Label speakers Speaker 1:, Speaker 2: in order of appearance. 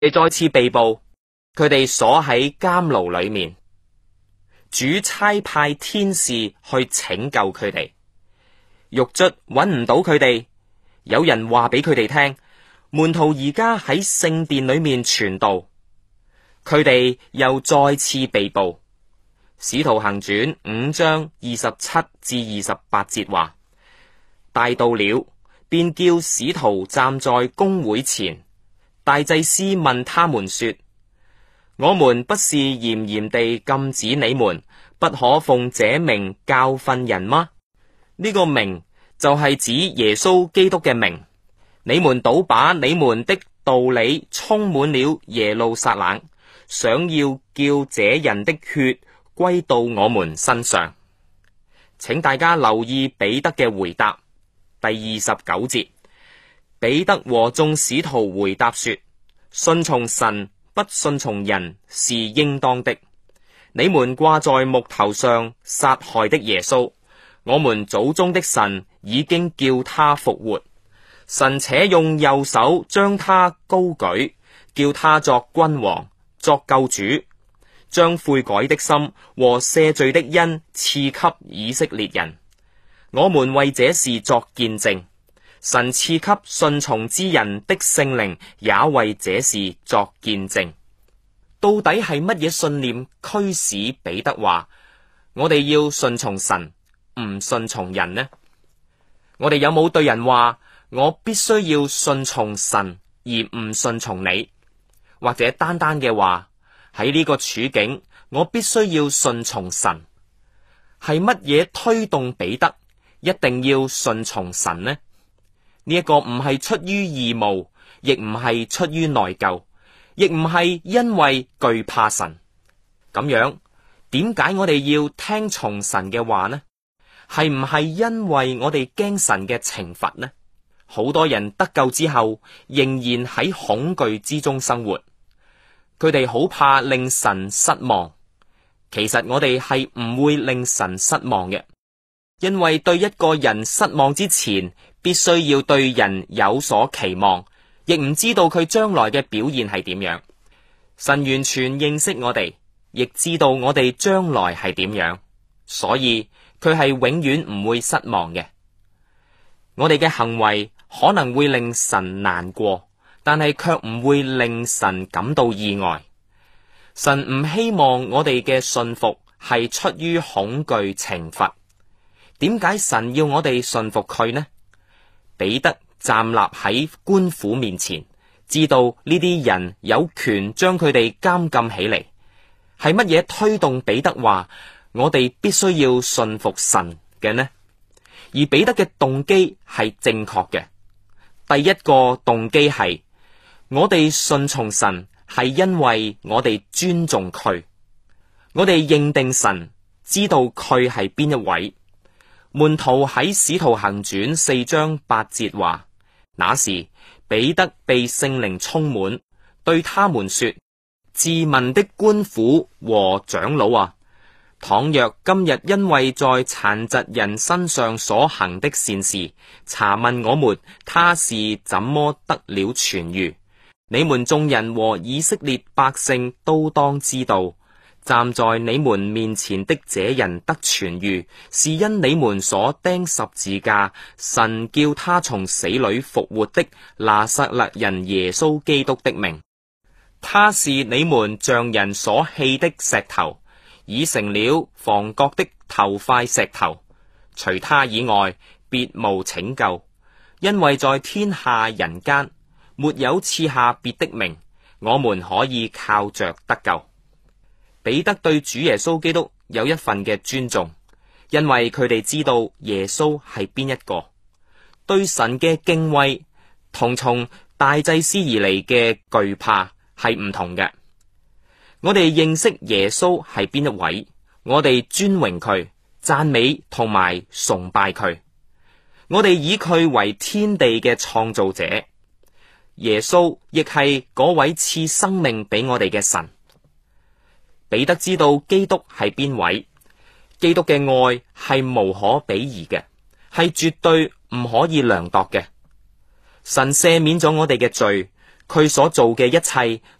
Speaker 1: 佢再次被捕，佢哋鎖喺監牢裏面。主差派天使去拯救佢哋。獄卒揾唔到佢哋，有人話俾佢哋聽，門徒而家喺聖殿裏面傳道。佢哋又再次被捕。使徒行傳5章27至28節話：大到了，便叫使徒站在公會前。大祭司問他們說：我們不是嚴嚴地禁止你們不可奉這名教訓人嗎？呢個名就係指耶穌基督嘅名。你們倒把你們的道理充滿了耶路撒冷，想要叫這人的血歸到我們身上。請大家留意彼得嘅回答，第29節。彼得和眾使徒回答說：信從神，不信從人是應當的。你們掛在木頭上殺害的耶穌，我們祖宗的神已經叫他復活。神且用右手將他高舉，叫他作君王，作救主，將悔改的心和赦罪的恩賜給以色列人。我們為這事作見證。神賜給順從之人的聖靈，也為這事作見證。到底係乜嘢信念驅使彼得話我哋要順從神，唔順從人呢？我哋有冇對人話我必須要順從神而唔順從你？或者單單嘅話喺呢個處境，我必須要順從神。係乜嘢推動彼得一定要順從神呢？呢一個唔係出於義務，亦唔係出於內疚，亦唔係因為懼怕神。咁樣，點解我哋要聽從神嘅話呢？係唔係因為我哋驚神嘅懲罰呢？好多人得救之後，仍然喺恐懼之中生活，佢哋好怕令神失望。其實我哋係唔會令神失望嘅，因為對一個人失望之前，必須要對人有所期望，亦唔知道佢將來嘅表現係點樣。神完全認識我哋，亦知道我哋將來係點樣，所以佢係永遠唔會失望嘅。我哋嘅行為可能會令神難過，但係卻唔會令神感到意外。神唔希望我哋嘅信服係出於恐懼懲罰。點解神要我哋信服佢呢？彼得站立喺官府面前，知道呢啲人有權將佢哋監禁起嚟。係乜嘢推動彼得話我哋必須要信服神嘅呢？而彼得嘅動機係正確嘅。第一個動機係我哋順從神係因為我哋尊重佢，我哋認定神，知道佢係邊一位。門徒喺使徒行傳4章8節話：那時彼得被聖靈充滿，對他們說：治民的官府和長老啊，倘若今日因為在殘疾人身上所行的善事，查問我們他是怎麼得了痊癒，你們眾人和以色列百姓都當知道，站在你們面前的這人得痊癒，是因你們所釘十字架，神叫他從死裏復活的拿撒勒人耶穌基督的名。他是你們匠人所棄的石頭，已成了房角的頭塊石頭。除他以外，別無拯救，因為在天下人間沒有賜下別的名，我們可以靠着得救。彼得對主耶穌基督有一份嘅尊重，因為佢哋知道耶穌係邊一個。對神嘅敬畏同從大祭司而嚟嘅懼怕係唔同嘅。我哋認識耶穌係邊一位，我哋尊榮佢、讚美同埋崇拜佢。我哋以佢為天地嘅創造者，耶穌亦係嗰位賜生命俾我哋嘅神。彼得知道基督係邊位，基督嘅愛係無可比擬嘅，係絕對唔可以量度嘅。神赦免咗我哋嘅罪， 佢所做嘅一切